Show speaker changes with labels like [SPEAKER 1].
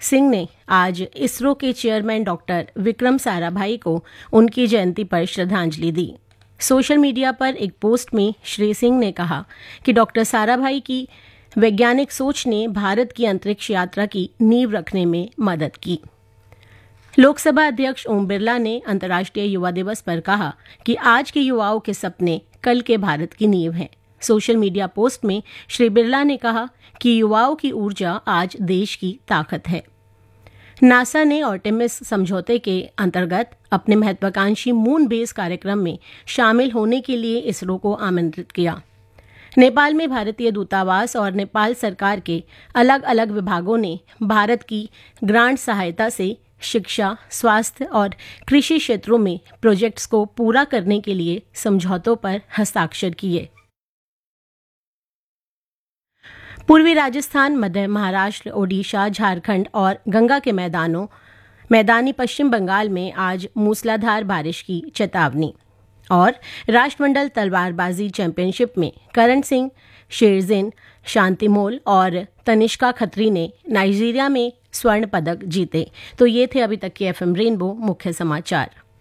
[SPEAKER 1] सिंह ने आज इसरो के चेयरमैन डॉक्टर विक्रम साराभाई को उनकी जयंती पर श्रद्धांजलि दी। सोशल मीडिया पर एक पोस्ट में श्री सिंह ने कहा कि डॉक्टर साराभाई की वैज्ञानिक सोच ने भारत की अंतरिक्ष यात्रा की नींव रखने में मदद की। लोकसभा अध्यक्ष ओम बिरला ने अंतर्राष्ट्रीय युवा दिवस पर कहा कि आज के युवाओं के सपने कल के भारत की नींव हैं। सोशल मीडिया पोस्ट में श्री बिरला ने कहा कि युवाओं की ऊर्जा आज देश की ताकत है। नासा ने आर्टेमिस समझौते के अंतर्गत अपने महत्वाकांक्षी मून बेस कार्यक्रम में शामिल होने के लिए इसरो को आमंत्रित किया। नेपाल में भारतीय दूतावास और नेपाल सरकार के अलग अलग विभागों ने भारत की ग्रांट सहायता से शिक्षा, स्वास्थ्य और कृषि क्षेत्रों में प्रोजेक्ट्स को पूरा करने के लिए समझौतों पर हस्ताक्षर किए। पूर्वी राजस्थान, मध्य महाराष्ट्र, ओडिशा, झारखंड और गंगा के मैदानी पश्चिम बंगाल में आज मूसलाधार बारिश की चेतावनी। और राष्ट्रमंडल तलवारबाजी चैंपियनशिप में करण सिंह, शेरजिन, शांतिमोल और तनिष्का खत्री ने नाइजीरिया में स्वर्ण पदक जीते। तो ये थे अभी तक के एफएम रेनबो मुख्य समाचार।